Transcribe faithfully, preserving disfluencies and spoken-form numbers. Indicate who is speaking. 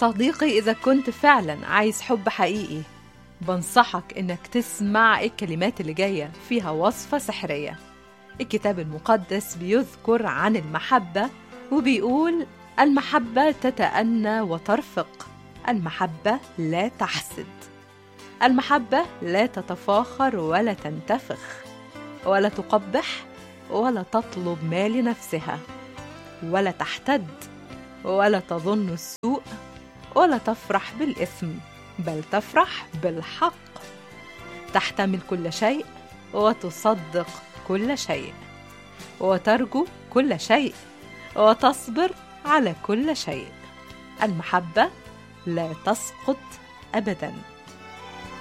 Speaker 1: صديقي، إذا كنت فعلا عايز حب حقيقي بنصحك إنك تسمع الكلمات اللي جاية، فيها وصفة سحرية. الكتاب المقدس بيذكر عن المحبة وبيقول: المحبة تتأنى وترفق، المحبة لا تحسد، المحبة لا تتفاخر ولا تنتفخ، ولا تقبح، ولا تطلب ما لنفسها، ولا تحتد، ولا تظن السوء، ولا تفرح بالإثم، بل تفرح بالحق. تحتمل كل شيء، وتصدق كل شيء، وترجو كل شيء، وتصبر على كل شيء. المحبة لا تسقط أبداً.